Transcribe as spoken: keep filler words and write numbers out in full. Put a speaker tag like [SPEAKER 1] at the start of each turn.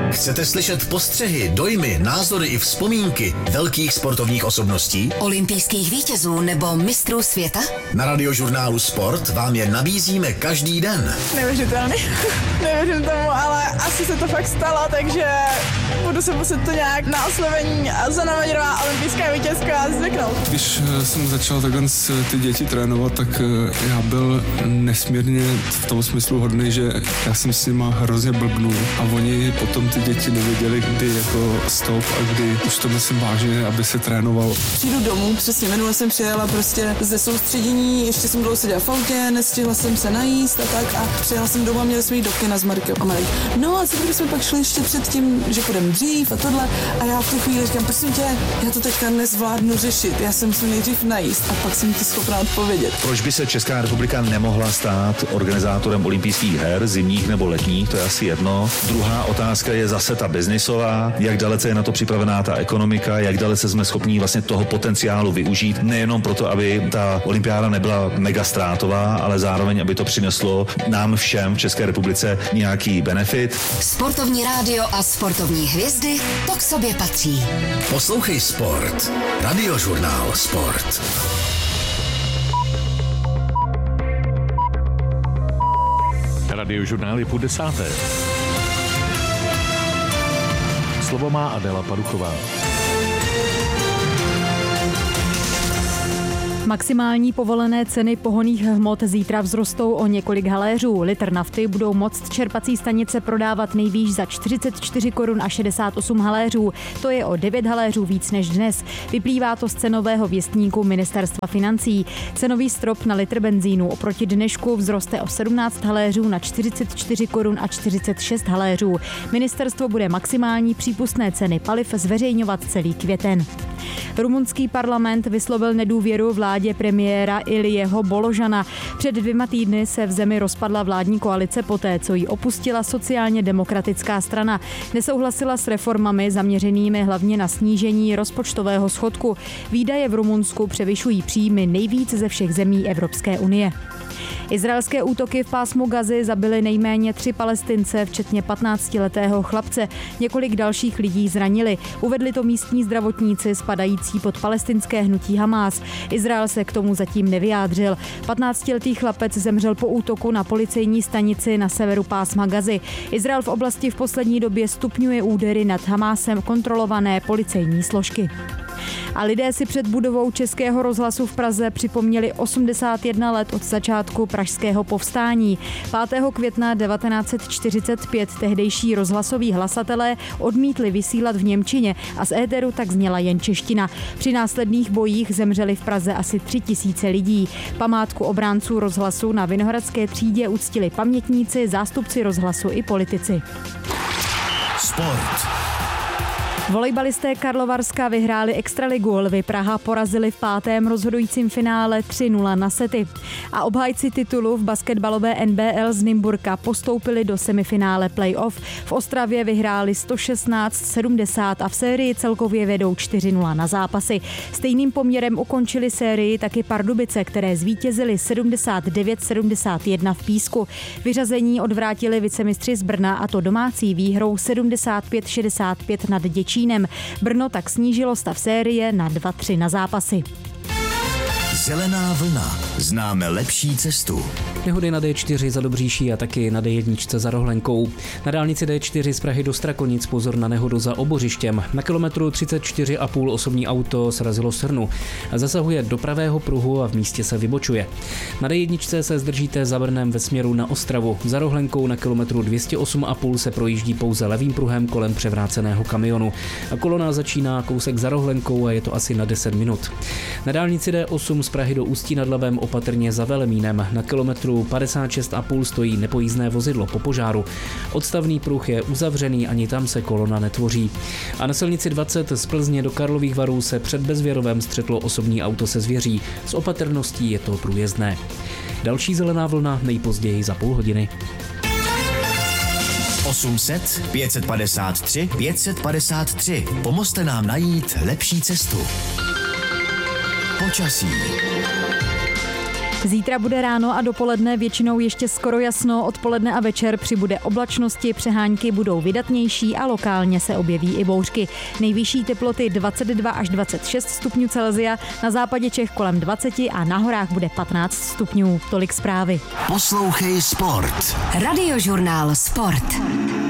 [SPEAKER 1] Chcete slyšet postřehy, dojmy, názory i vzpomínky velkých sportovních osobností?
[SPEAKER 2] Olympijských vítězů nebo mistrů světa?
[SPEAKER 1] Na Radiožurnálu Sport vám je nabízíme každý den.
[SPEAKER 3] Neuvěřitelný. Nevěřím tomu, ale asi se to fakt stalo, takže budu se muset to nějak na oslovení Zuzana Majerová, olympijská vítězka, zvyknout.
[SPEAKER 4] Když jsem začal takhle ty děti trénovat, tak já byl nesmírně v tom smyslu hodný, že já jsem s nima hrozně blbnul a oni potom ty děti nevěděli, kdy jako stop a kdy už to myslím vážně, aby se trénoval.
[SPEAKER 3] Přijdu domů, přesně minule jsem přijela prostě ze soustředění, ještě jsem dlouho seděla v autě, nestihla jsem se najíst a tak a přijela jsem domů a měli jsme jít do kina s Markem a Marek. No a co jsme pak šli ještě před tím, že půjdeme dřív a tohle a já v tu chvíli říkám, prosím tě, já to teďka nezvládnu řešit, já jsem se nejdřív najíst a pak jsem ti schopná odpovědět.
[SPEAKER 5] Proč by se Česká republika nemohla stát organizátorem olympijských her, zimních nebo letních, to je asi jedno. Druhá otázka je zase ta biznisová, jak dalece je na to připravená ta ekonomika, jak dalece jsme schopní vlastně toho potenciálu využít, nejenom proto, aby ta olympiáda nebyla mega ztrátová, ale zároveň, aby to přineslo nám všem v České republice nějaký benefit.
[SPEAKER 2] Sportovní rádio a sportovní hvězdy, to k sobě patří.
[SPEAKER 1] Poslouchej Sport. Radiožurnál Sport.
[SPEAKER 6] Radiožurnál je půl desáté. Slovo má Adela Paduchová.
[SPEAKER 7] Maximální povolené ceny pohonných hmot zítra vzrostou o několik haléřů. Litr nafty budou moct čerpací stanice prodávat nejvýš za čtyřicet čtyři korun a šedesát osm haléřů. To je o devět haléřů víc než dnes. Vyplývá to z cenového věstníku Ministerstva financí. Cenový strop na litr benzínu oproti dnešku vzroste o sedmnáct haléřů na čtyřicet čtyři korun a čtyřicet šest haléřů. Ministerstvo bude maximální přípustné ceny paliv zveřejňovat celý květen. Rumunský parlament vyslovil nedůvěru vládě premiéra Ilijeho Boložana. Před dvěma týdny se v zemi rozpadla vládní koalice poté, co ji opustila sociálně demokratická strana. Nesouhlasila s reformami zaměřenými hlavně na snížení rozpočtového schodku. Výdaje v Rumunsku převyšují příjmy nejvíc ze všech zemí Evropské unie. Izraelské útoky v pásmu Gazy zabily nejméně tři Palestince, včetně patnáctiletého chlapce. Několik dalších lidí zranili. Uvedli to místní zdravotníci spadající pod palestinské hnutí Hamás. Izrael se k tomu zatím nevyjádřil. patnáctiletý chlapec zemřel po útoku na policejní stanici na severu pásma Gazy. Izrael v oblasti v poslední době stupňuje údery nad Hamásem kontrolované policejní složky. A lidé si před budovou Českého rozhlasu v Praze připomněli osmdesát jedna let od začátku pražského povstání. pátého května devatenáct set čtyřicet pět tehdejší rozhlasoví hlasatelé odmítli vysílat v němčině a z éteru tak zněla jen čeština. Při následných bojích zemřeli v Praze asi tři tisíce lidí. Památku obránců rozhlasu na Vinohradské třídě uctili pamětníci, zástupci rozhlasu i politici.
[SPEAKER 1] Sport.
[SPEAKER 7] Volejbalisté Karlovarska vyhráli extraligu, Lvy Praha porazili v pátém rozhodujícím finále tři nula na sety. A obhájci titulu v basketbalové N B L z Nymburka postoupili do semifinále playoff. V Ostravě vyhráli sto šestnáct sedmdesát a v sérii celkově vedou čtyři nula na zápasy. Stejným poměrem ukončili sérii taky Pardubice, které zvítězili sedmdesát devět sedmdesát jedna v Písku. Vyřazení odvrátili vicemistři z Brna, a to domácí výhrou sedmdesát pět šedesát pět nad Děčínem. Brno tak snížilo stav série na dva tři na zápasy.
[SPEAKER 1] Zelená vlna. Známe lepší cestu.
[SPEAKER 8] Nehody na D čtyři za Dobříší a taky na D jedna za Rohlenkou. Na dálnici D čtyři z Prahy do Strakonic pozor na nehodu za Obořištěm. Na kilometru třicet čtyři a půl osobní auto srazilo srnu. Zasahuje do pravého pruhu a v místě se vybočuje. Na D jedna se zdržíte za Brnem ve směru na Ostravu. Za Rohlenkou na kilometru dvě stě osm a půl se projíždí pouze levým pruhem kolem převráceného kamionu. A kolona začíná kousek za Rohlenkou a je to asi na deset minut. Na dálnici D osm z Prahy do Ústí nad Labem opatrně za Velemínem. Na kilometru padesát šest a půl stojí nepojízdné vozidlo po požáru. Odstavný pruh je uzavřený, ani tam se kolona netvoří. A na silnici dvacet z Plzně do Karlových Varů se před Bezvěrovem střetlo osobní auto se zvěří. S opatrností je to průjezdné. Další zelená vlna nejpozději za půl hodiny.
[SPEAKER 1] osm set pět set padesát tři pět set padesát tři. Pomozte nám najít lepší cestu. Počasí.
[SPEAKER 7] Zítra bude ráno a dopoledne většinou ještě skoro jasno, odpoledne a večer přibude oblačnosti, přehánky budou vydatnější a lokálně se objeví i bouřky. Nejvyšší teploty dvacet dva až dvacet šest stupňů Celsia, na západě Čech kolem dvacet a na horách bude patnáct stupňů. Tolik zprávy.
[SPEAKER 1] Poslouchej sport.
[SPEAKER 2] Radiožurnál Sport.